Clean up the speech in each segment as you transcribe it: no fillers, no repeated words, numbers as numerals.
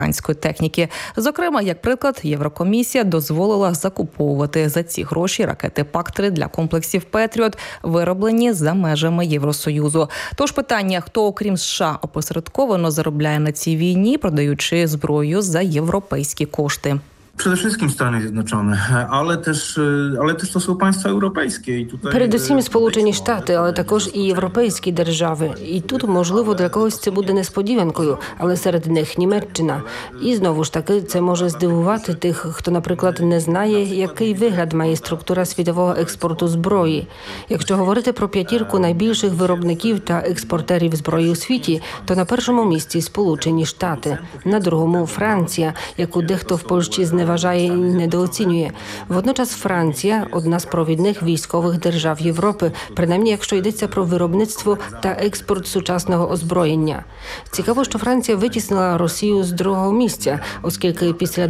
американської техніки. Зокрема, як приклад, Єврокомісія дозволила закуповувати за ці гроші ракети ПАК-3 для комплексів «Петріот», вироблені за межами Євросоюзу. Тож питання, хто, окрім США, опосередковано заробляє на цій війні, продаючи зброю за європейські кошти. Przede wszystkim Stany Zjednoczone, ale też to są państwa europejskie. I tutaj... Передусім Сполучені Штати, але також і європейські держави. І тут, можливо, для когось це буде несподіванкою, але серед них Німеччина. І знову ж таки, це може здивувати тих, хто, наприклад, не знає, який вигляд має структура світового експорту зброї. Якщо говорити про п'ятірку найбільших виробників та експортерів зброї у світі, то на першому місці Сполучені Штати, на другому Франція, яку дехто в Польщі зневажає і недооцінює. Водночас Франція – одна з провідних військових держав Європи, принаймні якщо йдеться про виробництво та експорт сучасного озброєння. Цікаво, що Франція витіснила Росію з другого місця, оскільки після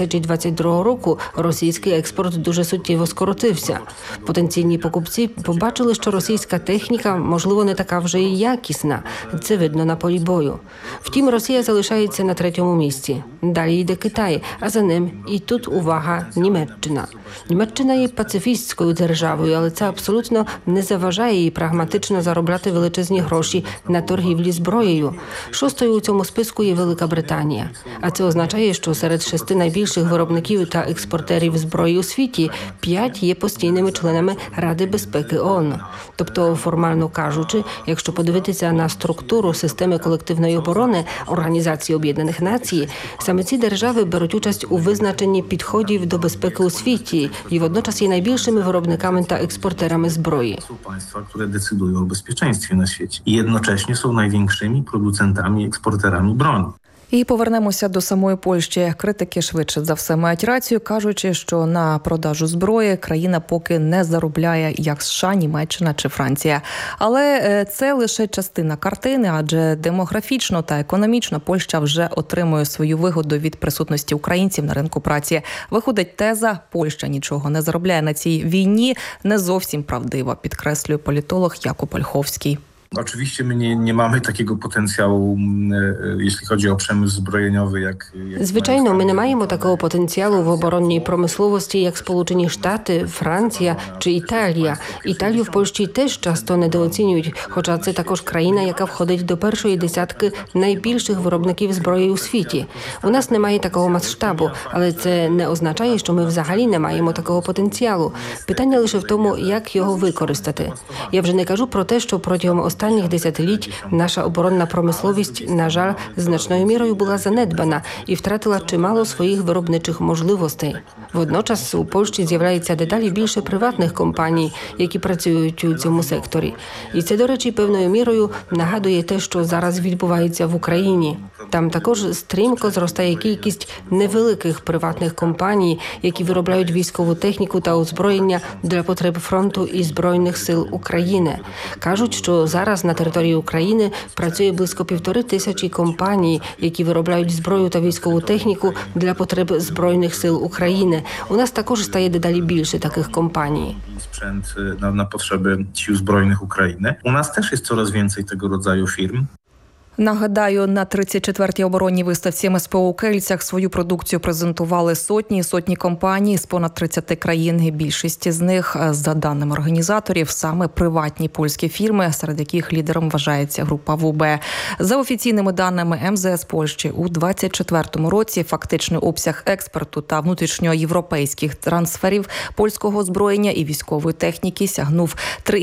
2022 року російський експорт дуже суттєво скоротився. Потенційні покупці побачили, що російська техніка, можливо, не така вже і якісна. Це видно на полі бою. Втім, Росія залишається на третьому місці. Далі йде Китай, а за ним і тут, увага, Німеччина. Німеччина є пацифістською державою, але це абсолютно не заважає їй прагматично заробляти величезні гроші на торгівлі зброєю. Шостою у цьому списку є Велика Британія. А це означає, що серед 6 найбільших виробників та експортерів зброї у світі 5 є постійними членами Ради безпеки ООН. Тобто, формально кажучи, якщо подивитися на структуру системи колективної оборони Організації Об'єднаних Націй, саме ці держави беруть участь у визначенні підходів до безпеки у світі і водночас є найбільшими виробниками та експортерами зброї. Są państwa, które decydują o bezpieczeństwie na świecie i jednocześnie są największymi producentami i eksporterami broni. І повернемося до самої Польщі. Критики швидше за все мають рацію, кажучи, що на продажу зброї країна поки не заробляє, як США, Німеччина чи Франція. Але це лише частина картини, адже демографічно та економічно Польща вже отримує свою вигоду від присутності українців на ринку праці. Виходить теза «Польща нічого не заробляє на цій війні» не зовсім правдива, підкреслює політолог Jakub Olchowski. Oczywiście my nie mamy takiego potencjału, jeśli chodzi o przemysł zbrojeniowy, jak Звичайно, ми не маємо такого потенціалу в оборонній промисловості, як Сполучені Штати, Франція чи Італія. Італію в Польщі теж часто недооцінюють, хоча це також країна, яка входить до першої десятки найбільших виробників зброї у світі. У нас немає такого масштабу, але це не означає, що ми взагалі не маємо такого потенціалу. Питання лише в тому, як його використати. Я вже не кажу про те, що протягом останніх десятиліть наша оборонна промисловість, на жаль, значною мірою була занедбана і втратила чимало своїх виробничих можливостей. Водночас у Польщі з'являється дедалі більше приватних компаній, які працюють у цьому секторі. І це, до речі, певною мірою нагадує те, що зараз відбувається в Україні. Там також стрімко зростає кількість невеликих приватних компаній, які виробляють військову техніку та озброєння для потреб фронту і Збройних сил України. Кажуть, що зараз на території України працює близько 1500 компаній, які виробляють зброю та військову техніку для потреб Збройних сил України. У нас також стає дедалі більше таких компаній. Sprzęt na potrzeby sił zbrojnych Ukrainy. U nas też jest coraz więcej tego rodzaju firm. Нагадаю, на 34-й оборонній виставці МСПО у Кельцях свою продукцію презентували сотні і сотні компаній з понад 30 країн. І більшість з них, за даними організаторів, саме приватні польські фірми, серед яких лідером вважається група ВУБ. За офіційними даними МЗС Польщі, у 2024 році фактичний обсяг експорту та внутрішньоєвропейських трансферів польського озброєння і військової техніки сягнув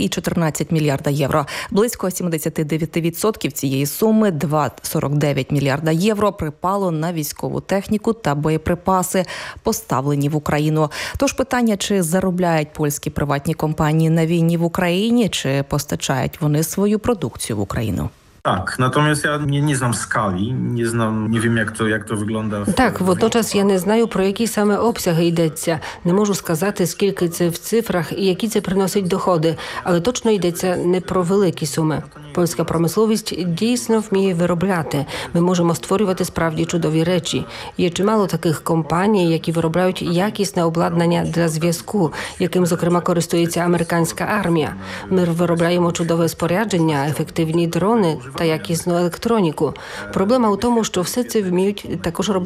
3,14 мільярда євро. Близько 79% цієї суми, 2,49 мільярда євро, припало на військову техніку та боєприпаси, поставлені в Україну. Тож питання, чи заробляють польські приватні компанії на війні в Україні, чи постачають вони свою продукцію в Україну? Tak, natomiast ja nie znam skali, nie wiem jak to wygląda. Так, водночас я не знаю, про які саме обсяги йдеться. Не можу сказати, скільки це в цифрах і які це приносить доходи, але точно йдеться не про великі суми. Польська промисловість дійсно вміє виробляти. Ми можемо створювати справді чудові речі. Є чимало таких компаній, які виробляють якісне обладнання для зв'язку, яким, зокрема, користується американська армія. Ми виробляємо чудове спорядження, ефективні дрони та якісну електроніку. Проблема у тому, що все це вміють також робити